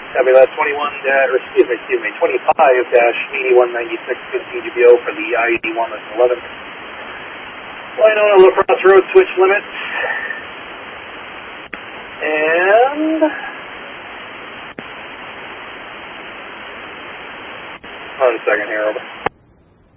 Copy that, 25-8196, 15 GBO for the I-81 at 11. Line on La Crosse Road, switch limits. And 1 second here, over.